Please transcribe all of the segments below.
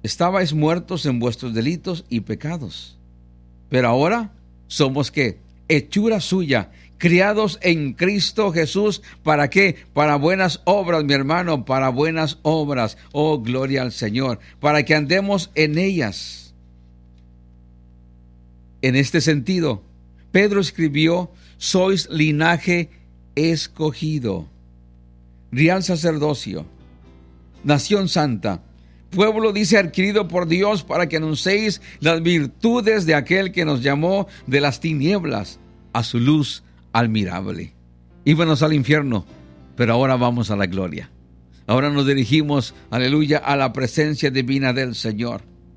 Estabais muertos en vuestros delitos y pecados. Pero ahora somos, ¿qué? Hechura suya, criados en Cristo Jesús. ¿Para qué? Para buenas obras, mi hermano, para buenas obras. Oh, gloria al Señor. Para que andemos en ellas. En este sentido, Pedro escribió: sois linaje escogido, real sacerdocio, nación santa, pueblo, dice, adquirido por Dios, para que anunciéis las virtudes de aquel que nos llamó de las tinieblas a su luz admirable. Íbamos al infierno, pero ahora vamos a la gloria. Ahora nos dirigimos, aleluya, a la presencia divina del Señor.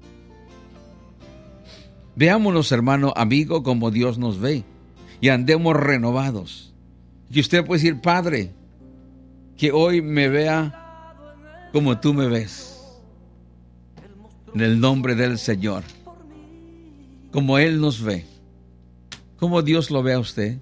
Veámonos, hermano, amigo, como Dios nos ve, y andemos renovados. Y usted puede decir: Padre, que hoy me vea como tú me ves. En el nombre del Señor. Como Él nos ve. Como Dios lo ve a usted.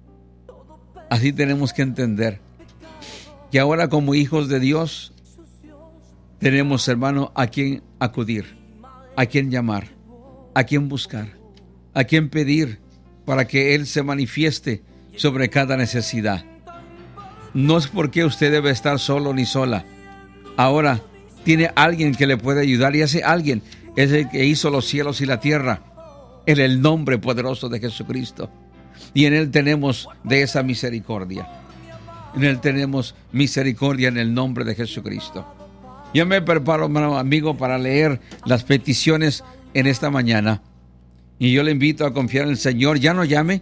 Así tenemos que entender que ahora, como hijos de Dios, tenemos, hermano, a quien acudir, a quien llamar, a quien buscar, a quien pedir para que Él se manifieste sobre cada necesidad. No es porque usted debe estar solo ni sola. Ahora tiene alguien que le puede ayudar, y ese alguien es el que hizo los cielos y la tierra, en el nombre poderoso de Jesucristo. Y en Él tenemos de esa misericordia. En Él tenemos misericordia en el nombre de Jesucristo. Yo me preparo, hermano, amigo, para leer las peticiones en esta mañana. Y yo le invito a confiar en el Señor. Ya no llame,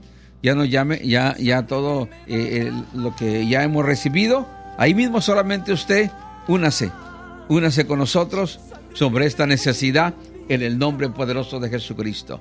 ya todo lo que ya hemos recibido. Ahí mismo solamente usted únase con nosotros sobre esta necesidad en el nombre poderoso de Jesucristo.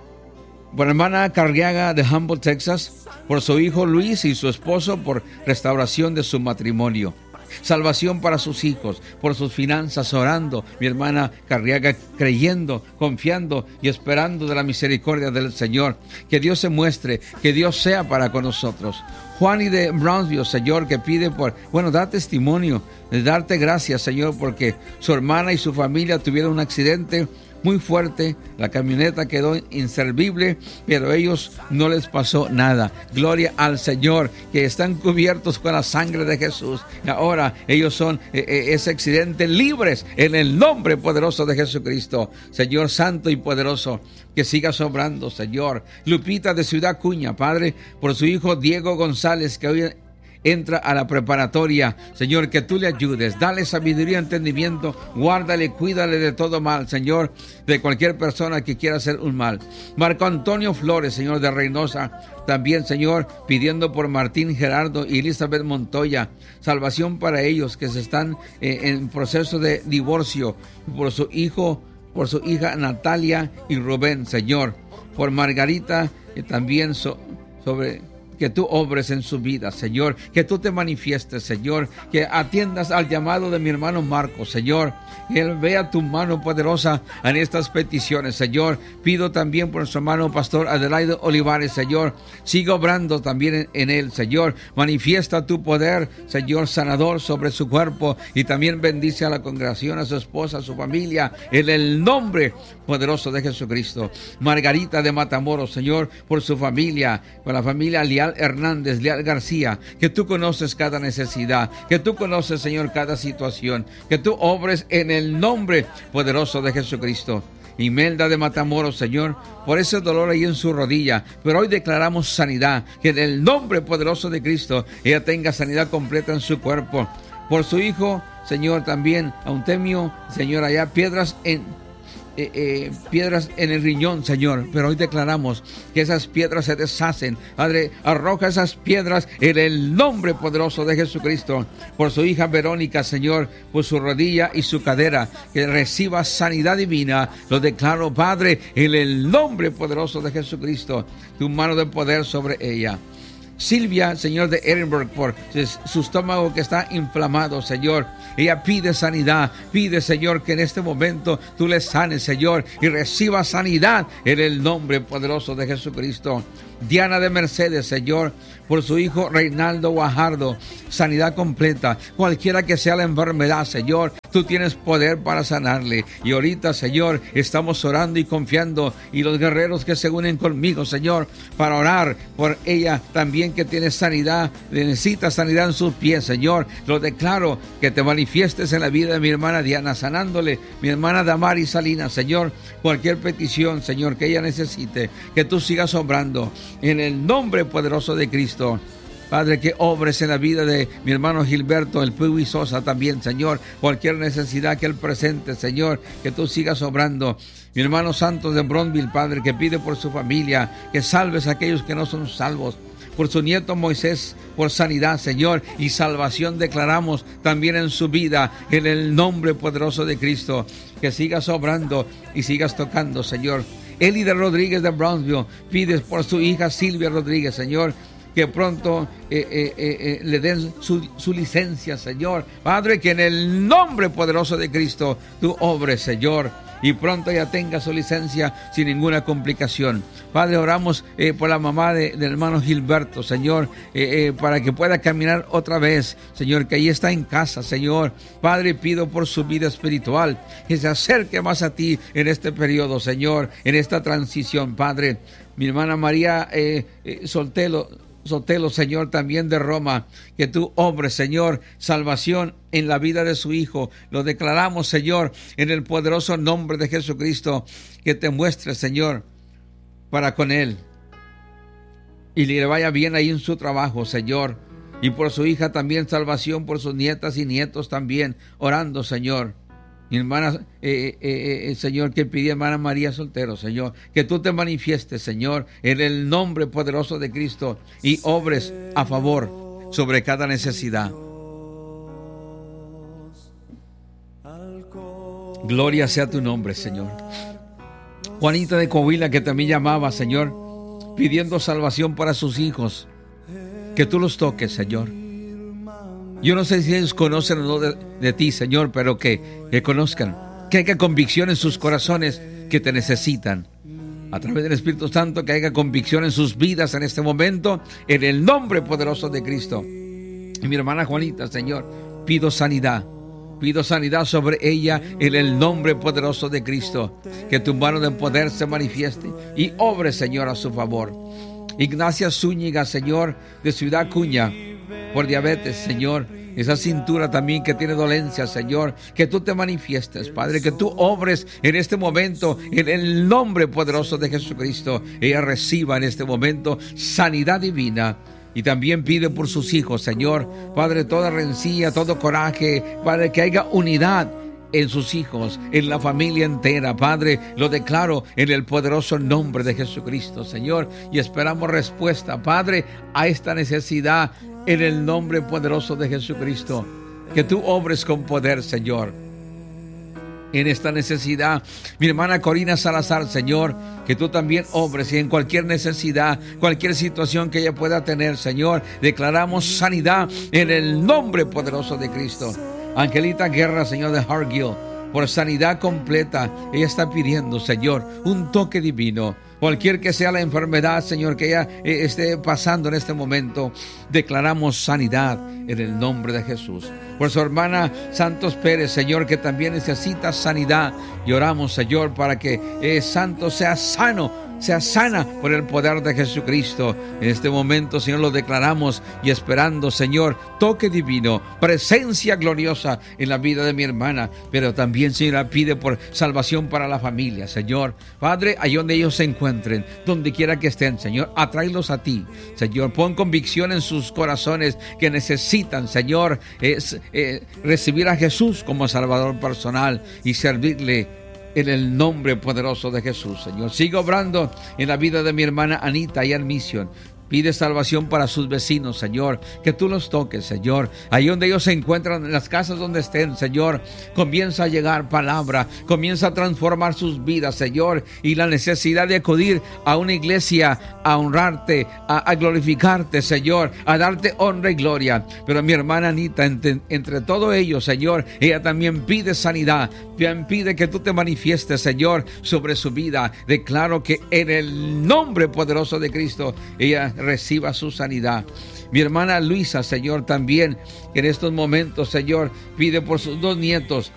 Por hermana Carriaga de Humboldt, Texas, por su hijo Luis y su esposo, por restauración de su matrimonio. Salvación para sus hijos, por sus finanzas, orando, mi hermana Carriaga, creyendo, confiando y esperando de la misericordia del Señor. Que Dios se muestre, que Dios sea para con nosotros. Juan y de Brownsville, Señor, que pide da testimonio, de darte gracias, Señor, porque su hermana y su familia tuvieron un accidente muy fuerte, la camioneta quedó inservible, pero a ellos no les pasó nada. Gloria al Señor, que están cubiertos con la sangre de Jesús. Ahora ellos son ese accidente libres en el nombre poderoso de Jesucristo. Señor santo y poderoso, que siga sobrando, Señor. Lupita de Ciudad Cuña, Padre, por su hijo Diego González, que hoy entra a la preparatoria. Señor, que tú le ayudes, dale sabiduría, entendimiento, guárdale, cuídale de todo mal, Señor, de cualquier persona que quiera hacer un mal. Marco Antonio Flores, Señor, de Reynosa, también, Señor, pidiendo por Martín Gerardo y Elizabeth Montoya, salvación para ellos que se están en proceso de divorcio, por su hija Natalia y Rubén, Señor, por Margarita, también sobre que tú obres en su vida, Señor, que tú te manifiestes, Señor, que atiendas al llamado de mi hermano Marcos, Señor, que él vea tu mano poderosa en estas peticiones, Señor. Pido también por nuestro hermano pastor Adelaido Olivares, Señor, siga obrando también en él, Señor, manifiesta tu poder, Señor, sanador sobre su cuerpo, y también bendice a la congregación, a su esposa, a su familia, en el nombre poderoso de Jesucristo. Margarita de Matamoros, Señor, por su familia, por la familia Leal Hernández, Leal García, que tú conoces cada necesidad, que tú conoces, Señor, cada situación, que tú obres en el nombre poderoso de Jesucristo. Imelda de Matamoros, Señor, por ese dolor ahí en su rodilla, pero hoy declaramos sanidad, que en el nombre poderoso de Cristo ella tenga sanidad completa en su cuerpo. Por su hijo, Señor, también Autemio, Señor, allá piedras en el riñón, Señor, pero hoy declaramos que esas piedras se deshacen. Padre, arroja esas piedras en el nombre poderoso de Jesucristo. Por su hija Verónica, Señor, por su rodilla y su cadera, que reciba sanidad divina. Lo declaro, Padre, en el nombre poderoso de Jesucristo, tu mano de poder sobre ella. Silvia, Señor, de Edinburgh, por su estómago que está inflamado, Señor. Ella pide sanidad, pide, Señor, que en este momento tú le sanes, Señor, y reciba sanidad en el nombre poderoso de Jesucristo. Diana de Mercedes, Señor, por su hijo Reinaldo Guajardo, sanidad completa, cualquiera que sea la enfermedad, Señor, Tú tienes poder para sanarle. Y ahorita, Señor, estamos orando y confiando. Y los guerreros que se unen conmigo, Señor, para orar por ella también, que tiene sanidad, necesita sanidad en sus pies, Señor. Lo declaro, que te manifiestes en la vida de mi hermana Diana, sanándole, mi hermana Damari Salinas, Señor. Cualquier petición, Señor, que ella necesite, que tú sigas obrando en el nombre poderoso de Cristo. Padre, que obres en la vida de mi hermano Gilberto, el Puy Sosa también, Señor. Cualquier necesidad que él presente, Señor, que tú sigas obrando. Mi hermano Santos de Bronville, Padre, que pide por su familia, que salves a aquellos que no son salvos. Por su nieto Moisés, por sanidad, Señor, y salvación declaramos también en su vida, en el nombre poderoso de Cristo. Que sigas obrando y sigas tocando, Señor. Eli de Rodríguez de Brownsville, pides por su hija Silvia Rodríguez, Señor, que pronto le den su licencia, Señor. Padre, que en el nombre poderoso de Cristo tú obres, Señor, y pronto ya tenga su licencia sin ninguna complicación. Padre, oramos por la mamá del hermano Gilberto, Señor, para que pueda caminar otra vez, Señor, que ahí está en casa, Señor. Padre, pido por su vida espiritual, que se acerque más a ti en este periodo, Señor, en esta transición, Padre. Mi hermana María Sotelo, Señor, también de Roma, que tú obres, Señor, salvación en la vida de su hijo. Lo declaramos, Señor, en el poderoso nombre de Jesucristo, que te muestres, Señor, para con él y le vaya bien ahí en su trabajo, Señor. Y por su hija también salvación, por sus nietas y nietos también, orando, Señor. Mi hermana, Señor, que pidió hermana María Soltero, Señor, que tú te manifiestes, Señor, en el nombre poderoso de Cristo, y obres a favor sobre cada necesidad. Gloria sea tu nombre, Señor. Juanita de Coahuila, que también llamaba, Señor, pidiendo salvación para sus hijos, que tú los toques, Señor. Yo no sé si ellos conocen o no de ti, Señor, pero que conozcan, que haya convicción en sus corazones que te necesitan. A través del Espíritu Santo, que haya convicción en sus vidas en este momento, en el nombre poderoso de Cristo. Y mi hermana Juanita, Señor, pido sanidad sobre ella en el nombre poderoso de Cristo. Que tu mano de poder se manifieste y obre, Señor, a su favor. Ignacia Zúñiga, Señor, de Ciudad Cuña, por diabetes, Señor, esa cintura también que tiene dolencia, Señor, que tú te manifiestes, Padre, que tú obres en este momento, en el nombre poderoso de Jesucristo. Ella reciba en este momento sanidad divina. Y también pide por sus hijos, Señor, Padre, toda rencilla, todo coraje, Padre, que haya unidad en sus hijos, en la familia entera, Padre, lo declaro en el poderoso nombre de Jesucristo, Señor, y esperamos respuesta, Padre, a esta necesidad, en el nombre poderoso de Jesucristo. Que tú obres con poder, Señor, en esta necesidad. Mi hermana Corina Salazar, Señor, que tú también obres y en cualquier necesidad, cualquier situación que ella pueda tener, Señor, declaramos sanidad en el nombre poderoso de Cristo. Angelita Guerra, Señor, de Hargill, por sanidad completa, ella está pidiendo, Señor, un toque divino. Cualquier que sea la enfermedad, Señor, que ella esté pasando en este momento, declaramos sanidad en el nombre de Jesús. Por su hermana Santos Pérez, Señor, que también necesita sanidad, y oramos, Señor, para que Santos sea sana por el poder de Jesucristo. En este momento, Señor, lo declaramos y esperando, Señor, toque divino, presencia gloriosa en la vida de mi hermana, pero también, Señor, pide por salvación para la familia, Señor. Padre, ahí donde ellos se encuentren, donde quiera que estén, Señor, atráelos a ti, Señor. Pon convicción en sus corazones que necesitan, Señor, recibir a Jesús como Salvador personal y servirle en el nombre poderoso de Jesús, Señor. Sigue obrando en la vida de mi hermana Anita y en Mission. Pide salvación para sus vecinos, Señor, que tú los toques, Señor. Ahí donde ellos se encuentran, en las casas donde estén, Señor, comienza a llegar palabra, comienza a transformar sus vidas, Señor, y la necesidad de acudir a una iglesia a honrarte, a glorificarte, Señor, a darte honra y gloria. Pero mi hermana Anita, entre todo ello, Señor, ella también pide sanidad, pide que tú te manifiestes, Señor, sobre su vida. Declaro que en el nombre poderoso de Cristo, ella reciba su sanidad. Mi hermana Luisa, Señor, también en estos momentos, Señor, pide por sus dos nietos,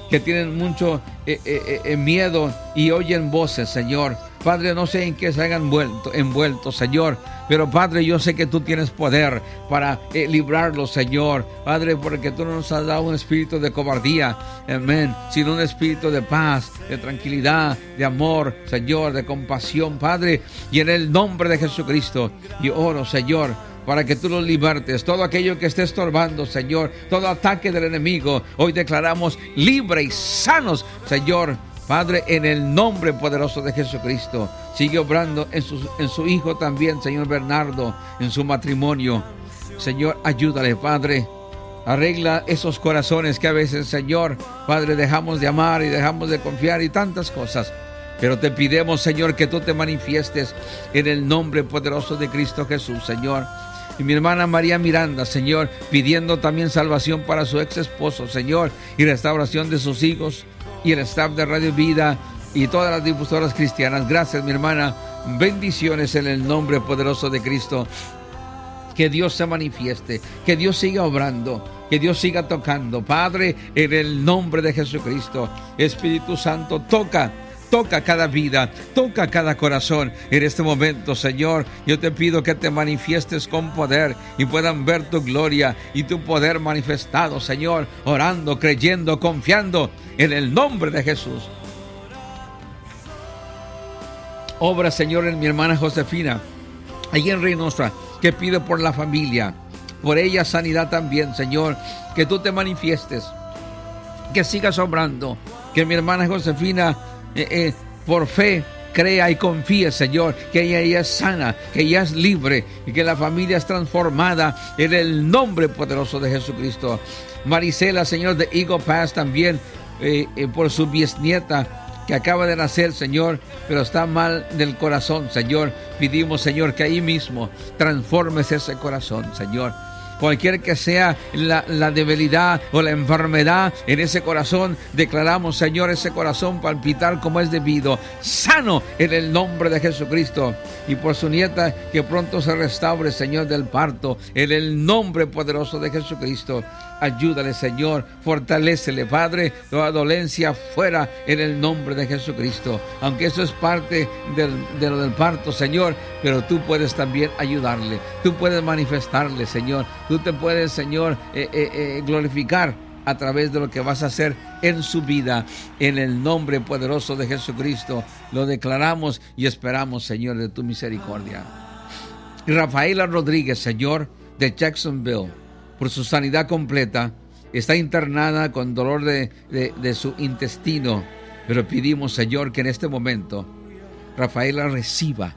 que tienen mucho miedo y oyen voces, Señor. Padre, no sé en qué se hayan envueltos, Señor, pero Padre, yo sé que tú tienes poder para librarlos, Señor. Padre, porque tú no nos has dado un espíritu de cobardía, amén, sino un espíritu de paz, de tranquilidad, de amor, Señor, de compasión, Padre. Y en el nombre de Jesucristo, yo oro, Señor, para que tú los libertes, todo aquello que esté estorbando, Señor, todo ataque del enemigo, hoy declaramos libres y sanos, Señor. Padre, en el nombre poderoso de Jesucristo, sigue obrando en su hijo también, Señor Bernardo, en su matrimonio. Señor, ayúdale, Padre. Arregla esos corazones que a veces, Señor, Padre, dejamos de amar y dejamos de confiar y tantas cosas. Pero te pidemos, Señor, que tú te manifiestes en el nombre poderoso de Cristo Jesús, Señor. Y mi hermana María Miranda, Señor, pidiendo también salvación para su ex esposo, Señor, y restauración de sus hijos y el staff de Radio Vida y todas las difusoras cristianas. Gracias, mi hermana. Bendiciones en el nombre poderoso de Cristo. Que Dios se manifieste, que Dios siga obrando, que Dios siga tocando. Padre, en el nombre de Jesucristo, Espíritu Santo, toca cada vida, toca cada corazón. En este momento, Señor, yo te pido que te manifiestes con poder y puedan ver tu gloria y tu poder manifestado, Señor, orando, creyendo, confiando en el nombre de Jesús. Obra, Señor, en mi hermana Josefina, allí en Reynosa, que pido por la familia, por ella sanidad también, Señor, que tú te manifiestes, que sigas obrando, que mi hermana Josefina por fe crea y confíe, Señor, que ella es sana, que ella es libre y que la familia es transformada en el nombre poderoso de Jesucristo. Marisela, Señor, de Eagle Pass también, por su bisnieta que acaba de nacer, Señor, pero está mal del corazón, Señor. Pedimos, Señor, que ahí mismo transformes ese corazón, Señor. Cualquier que sea la debilidad o la enfermedad en ese corazón, declaramos, Señor, ese corazón palpitar como es debido, sano en el nombre de Jesucristo. Y por su nieta, que pronto se restaure, Señor, del parto, en el nombre poderoso de Jesucristo. Ayúdale, Señor, fortalécele, Padre, toda dolencia fuera en el nombre de Jesucristo. Aunque eso es parte de lo del parto, Señor, pero tú puedes también ayudarle, tú puedes manifestarle, Señor, tú te puedes, Señor, glorificar a través de lo que vas a hacer en su vida, en el nombre poderoso de Jesucristo. Lo declaramos y esperamos, Señor, de tu misericordia. Y Rafaela Rodríguez, Señor, de Jacksonville, por su sanidad completa, está internada con dolor de su intestino, pero pedimos, Señor, que en este momento Rafaela reciba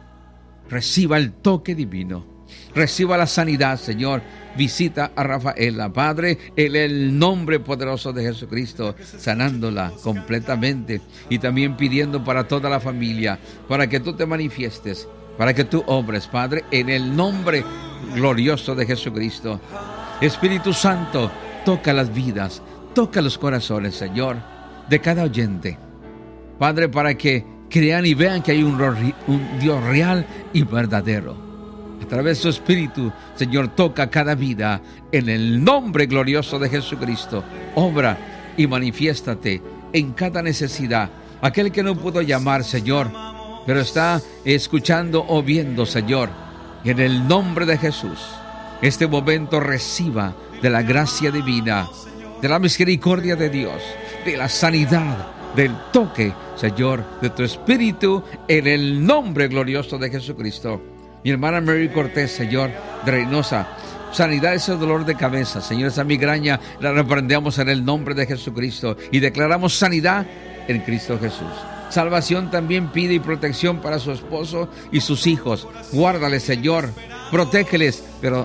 el toque divino, reciba la sanidad, Señor. Visita a Rafaela, Padre, en el nombre poderoso de Jesucristo, sanándola completamente y también pidiendo para toda la familia, para que tú te manifiestes, para que tú obres, Padre, en el nombre glorioso de Jesucristo. Espíritu Santo, toca las vidas, toca los corazones, Señor, de cada oyente, Padre, para que crean y vean que hay un Dios real y verdadero. A través de su Espíritu, Señor, toca cada vida en el nombre glorioso de Jesucristo. Obra y manifiéstate en cada necesidad. Aquel que no pudo llamar, Señor, pero está escuchando o viendo, Señor, y en el nombre de Jesús, este momento reciba de la gracia divina, de la misericordia de Dios, de la sanidad, del toque, Señor, de tu Espíritu, en el nombre glorioso de Jesucristo. Mi hermana Mary Cortés, Señor, de Reynosa, sanidad, ese dolor de cabeza, Señor, esa migraña, la reprendemos en el nombre de Jesucristo y declaramos sanidad en Cristo Jesús. Salvación también pide y protección para su esposo y sus hijos. Guárdales, Señor, protégeles, pero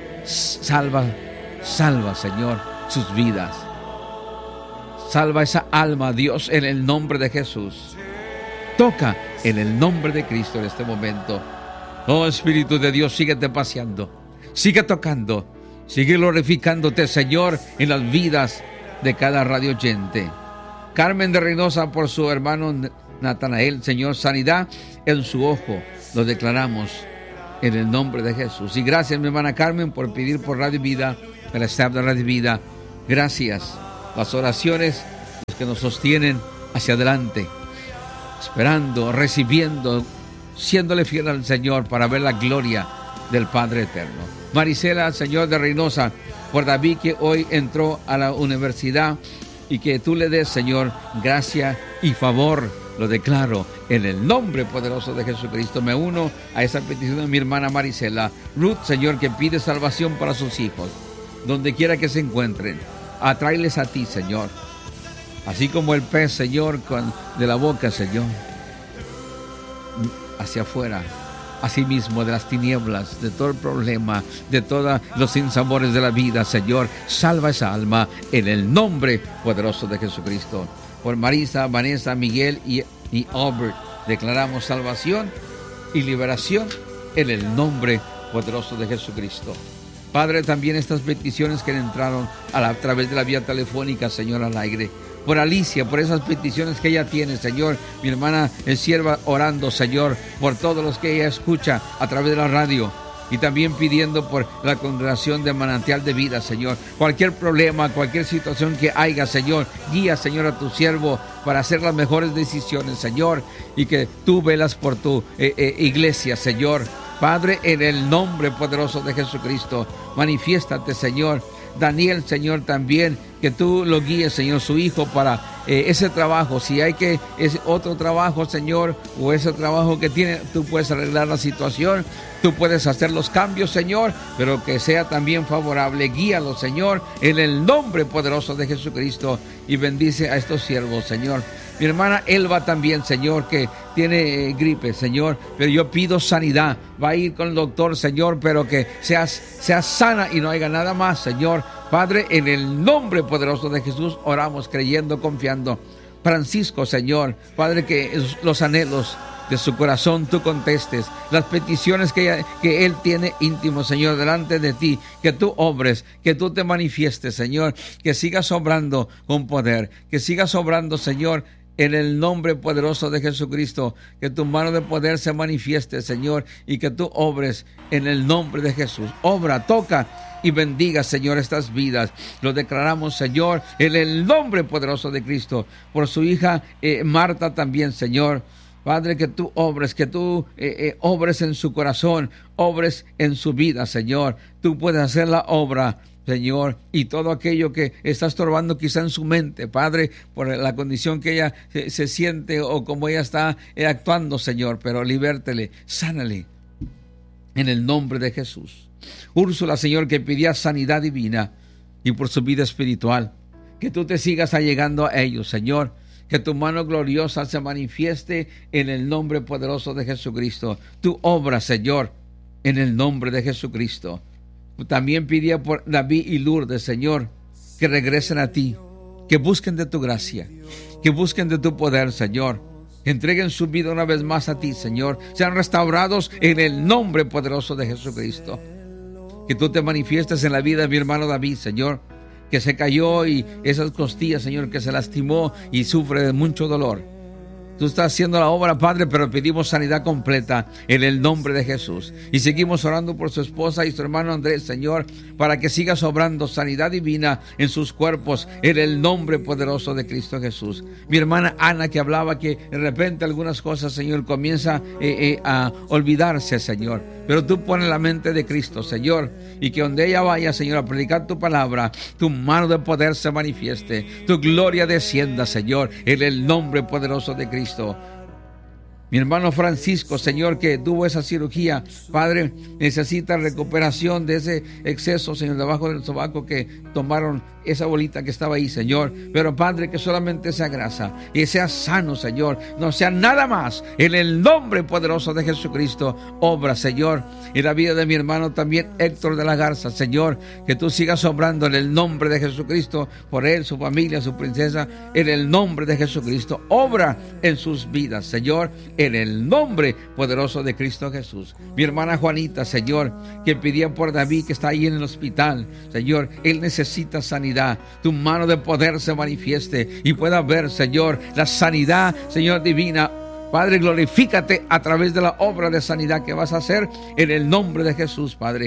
salva, Señor, sus vidas. Salva esa alma, Dios, en el nombre de Jesús. Toca en el nombre de Cristo en este momento. Oh, Espíritu de Dios, síguete paseando, sigue tocando, sigue glorificándote, Señor, en las vidas de cada radio oyente. Carmen de Reynosa, por su hermano Natanael, Señor, sanidad en su ojo, lo declaramos en el nombre de Jesús. Y gracias, mi hermana Carmen, por pedir por Radio Vida, el staff de Radio Vida. Gracias. Las oraciones que nos sostienen hacia adelante, esperando, recibiendo, siéndole fiel al Señor para ver la gloria del Padre eterno. Marisela, Señor, de Reynosa, por David, que hoy entró a la universidad, y que tú le des, Señor, gracia y favor. Lo declaro en el nombre poderoso de Jesucristo. Me uno a esa petición de mi hermana Marisela. Ruth, Señor, que pide salvación para sus hijos, donde quiera que se encuentren. Atráeles a ti, Señor. Así como el pez, Señor, de la boca, Señor, hacia afuera. Asimismo, de las tinieblas, de todo el problema, de todos los sinsabores de la vida, Señor, salva esa alma en el nombre poderoso de Jesucristo. Por Marisa, Vanessa, Miguel y Albert, declaramos salvación y liberación en el nombre poderoso de Jesucristo. Padre, también estas peticiones que entraron a través de la vía telefónica, Señor, al aire. Por Alicia, por esas peticiones que ella tiene, Señor. Mi hermana es sierva orando, Señor, por todos los que ella escucha a través de la radio. Y también pidiendo por la congregación de Manantial de Vida, Señor. Cualquier problema, cualquier situación que haya, Señor, guía, Señor, a tu siervo para hacer las mejores decisiones, Señor. Y que tú velas por tu iglesia, Señor. Padre, en el nombre poderoso de Jesucristo, manifiéstate, Señor. Daniel, Señor, también, que tú lo guíes, Señor, su hijo para ese trabajo. Si hay que es otro trabajo, Señor, o ese trabajo que tiene, tú puedes arreglar la situación, tú puedes hacer los cambios, Señor, pero que sea también favorable. Guíalo, Señor, en el nombre poderoso de Jesucristo, y bendice a estos siervos, Señor. Mi hermana Elba también, Señor, que tiene gripe, Señor, pero yo pido sanidad. Va a ir con el doctor, Señor, pero que sea sana y no haya nada más, Señor. Padre, en el nombre poderoso de Jesús oramos, creyendo, confiando. Francisco, Señor, Padre, que los anhelos de su corazón tú contestes, las peticiones que él tiene íntimo, Señor, delante de ti, que tú obres, que tú te manifiestes, Señor, que sigas obrando con poder, que sigas obrando, Señor, en el nombre poderoso de Jesucristo, que tu mano de poder se manifieste, Señor, y que tú obres en el nombre de Jesús. Obra, toca y bendiga, Señor, estas vidas. Lo declaramos, Señor, en el nombre poderoso de Cristo. Por su hija Marta también, Señor. Padre, que tú obres, que tú obres en su corazón, obres en su vida, Señor. Tú puedes hacer la obra, Señor, y todo aquello que está estorbando quizá en su mente, Padre, por la condición que ella se siente o como ella está actuando, Señor, pero libértele, sánale, en el nombre de Jesús. Úrsula, Señor, que pedía sanidad divina y por su vida espiritual, que tú te sigas allegando a ellos, Señor, que tu mano gloriosa se manifieste en el nombre poderoso de Jesucristo. Tu obra, Señor, en el nombre de Jesucristo. También pidía por David y Lourdes, Señor, que regresen a ti, que busquen de tu gracia, que busquen de tu poder, Señor, que entreguen su vida una vez más a ti, Señor, sean restaurados en el nombre poderoso de Jesucristo. Que tú te manifiestes en la vida de mi hermano David, Señor, que se cayó y esas costillas, Señor, que se lastimó y sufre de mucho dolor. Tú estás haciendo la obra, Padre, pero pedimos sanidad completa en el nombre de Jesús. Y seguimos orando por su esposa y su hermano Andrés, Señor, para que sigas obrando sanidad divina en sus cuerpos en el nombre poderoso de Cristo Jesús. Mi hermana Ana, que hablaba que de repente algunas cosas, Señor, comienza a olvidarse, Señor. Pero tú pones la mente de Cristo, Señor, y que donde ella vaya, Señor, a predicar tu palabra, tu mano de poder se manifieste, tu gloria descienda, Señor, en el nombre poderoso de Cristo. Mi hermano Francisco, Señor, que tuvo esa cirugía, Padre, necesita recuperación de ese exceso, Señor, debajo del sobaco que tomaron esa bolita que estaba ahí, Señor. Pero, Padre, que solamente sea grasa y sea sano, Señor, no sea nada más. En el nombre poderoso de Jesucristo, obra, Señor, en la vida de mi hermano también, Héctor de la Garza, Señor, que tú sigas obrando en el nombre de Jesucristo, por él, su familia, su princesa, en el nombre de Jesucristo. Obra en sus vidas, Señor, en el nombre poderoso de Cristo Jesús. Mi hermana Juanita, Señor, que pedía por David, que está ahí en el hospital, Señor, él necesita sanidad. Tu mano de poder se manifieste y pueda ver, Señor, la sanidad, Señor, divina. Padre, glorifícate a través de la obra de sanidad que vas a hacer en el nombre de Jesús, Padre.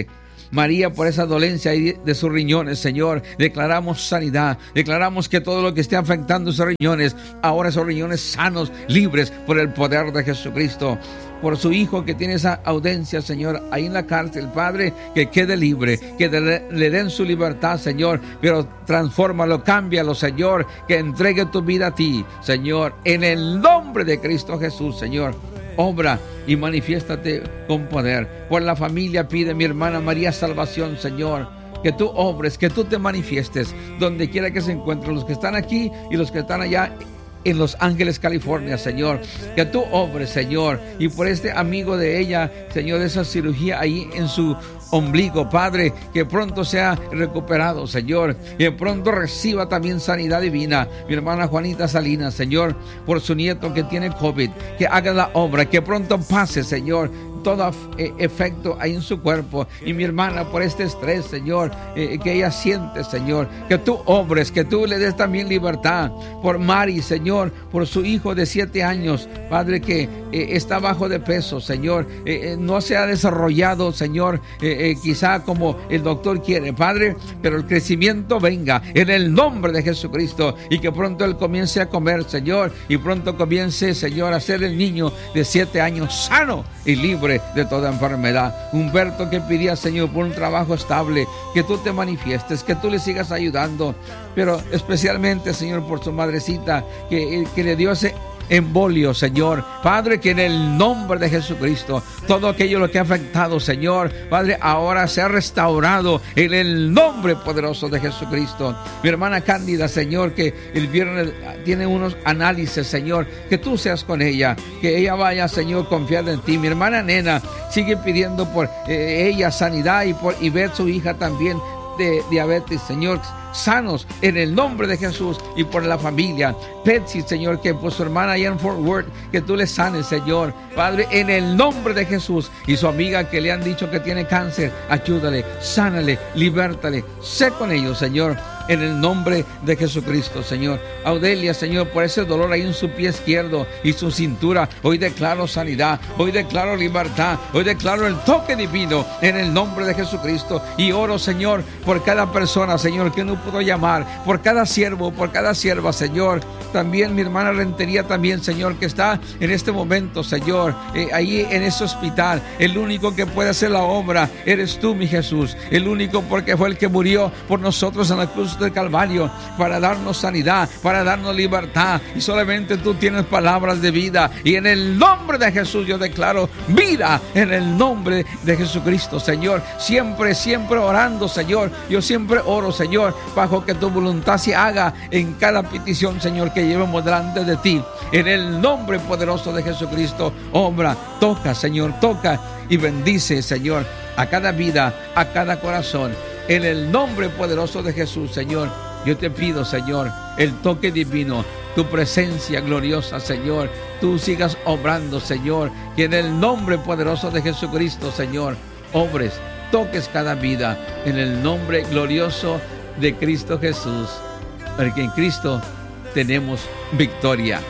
María, por esa dolencia de sus riñones, Señor, declaramos sanidad, declaramos que todo lo que esté afectando sus riñones, ahora esos riñones sanos, libres por el poder de Jesucristo. Por su hijo que tiene esa audiencia, Señor, ahí en la cárcel, Padre, que quede libre, que le den su libertad, Señor, pero transfórmalo, cámbialo, Señor, que entregue tu vida a ti, Señor, en el nombre de Cristo Jesús, Señor. Obra y manifiéstate con poder. Por la familia pide mi hermana María salvación, Señor. Que tú obres, que tú te manifiestes donde quiera que se encuentren los que están aquí y los que están allá en Los Ángeles, California, Señor. Que tú obres, Señor. Y por este amigo de ella, Señor, de esa cirugía ahí en su ombligo, Padre, que pronto sea recuperado, Señor, que pronto reciba también sanidad divina. Mi hermana Juanita Salinas, Señor, por su nieto que tiene COVID, que haga la obra, que pronto pase, Señor, todo efecto ahí en su cuerpo. Y mi hermana, por este estrés, Señor, que ella siente, Señor, que tú obres, que tú le des también libertad. Por Mari, Señor, por su hijo de 7 años, Padre, que está bajo de peso, Señor, no se ha desarrollado, Señor, quizá como el doctor quiere, Padre, pero el crecimiento venga en el nombre de Jesucristo, y que pronto él comience a comer, Señor, y pronto comience, Señor, a ser el niño de 7 años sano y libre de toda enfermedad. Humberto, que pedía, Señor, por un trabajo estable, que tú te manifiestes, que tú le sigas ayudando, pero especialmente, Señor, por su madrecita que le dio ese embolio, Señor, Padre, que en el nombre de Jesucristo todo aquello lo que ha afectado, Señor, Padre, ahora sea restaurado en el nombre poderoso de Jesucristo. Mi hermana Cándida, Señor, que el viernes tiene unos análisis, Señor, que tú seas con ella, que ella vaya, Señor, confiada en ti. Mi hermana Nena sigue pidiendo por ella sanidad y ver su hija también de diabetes, Señor, sanos en el nombre de Jesús, y por la familia. Betsy, Señor, que por su hermana allá en Fort Worth, que tú le sanes, Señor, Padre, en el nombre de Jesús. Y su amiga que le han dicho que tiene cáncer, ayúdale, sánale, libértale, sé con ellos, Señor, en el nombre de Jesucristo, Señor. Audelia, Señor, por ese dolor ahí en su pie izquierdo y su cintura, hoy declaro sanidad, hoy declaro libertad, hoy declaro el toque divino en el nombre de Jesucristo. Y oro, Señor, por cada persona, Señor, que no pudo llamar, por cada siervo, por cada sierva, Señor. También mi hermana Rentería también, Señor, que está en este momento, Señor, ahí en ese hospital. El único que puede hacer la obra eres tú, mi Jesús. El único, porque fue el que murió por nosotros en la cruz del Calvario, para darnos sanidad, para darnos libertad. Y solamente tú tienes palabras de vida. Y en el nombre de Jesús yo declaro vida en el nombre de Jesucristo, Señor. Siempre, siempre orando, Señor. Yo siempre oro, Señor, bajo que tu voluntad se haga en cada petición, Señor, que llevemos delante de ti. En el nombre poderoso de Jesucristo, obra, toca, Señor, toca y bendice, Señor, a cada vida, a cada corazón. En el nombre poderoso de Jesús, Señor, yo te pido, Señor, el toque divino, tu presencia gloriosa, Señor, tú sigas obrando, Señor, que en el nombre poderoso de Jesucristo, Señor, obres, toques cada vida, en el nombre glorioso de Cristo Jesús, porque en Cristo tenemos victoria.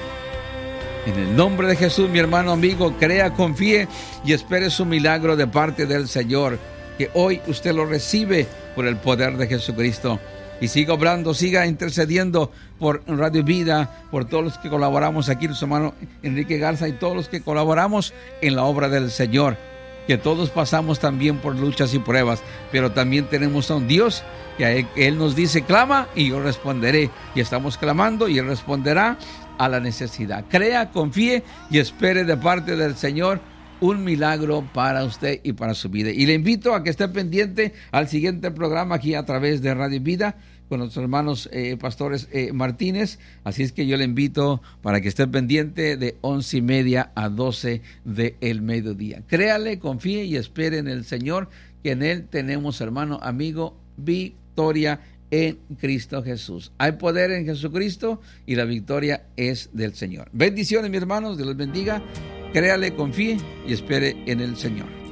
En el nombre de Jesús, mi hermano amigo, crea, confíe y espere su milagro de parte del Señor, que hoy usted lo recibe por el poder de Jesucristo. Y siga obrando, siga intercediendo por Radio Vida, por todos los que colaboramos aquí, su hermano Enrique Garza, y todos los que colaboramos en la obra del Señor, que todos pasamos también por luchas y pruebas, pero también tenemos a un Dios que Él nos dice, clama y yo responderé, y estamos clamando y Él responderá a la necesidad. Crea, confíe y espere de parte del Señor un milagro para usted y para su vida. Y le invito a que esté pendiente al siguiente programa aquí a través de Radio Vida con nuestros hermanos pastores Martínez. Así es que yo le invito para que esté pendiente de 11:30 a 12 del mediodía. Créale, confíe y espere en el Señor, que en Él tenemos, hermano, amigo, victoria en Cristo Jesús. Hay poder en Jesucristo y la victoria es del Señor. Bendiciones, mis hermanos, Dios los bendiga. Créale, confíe y espere en el Señor.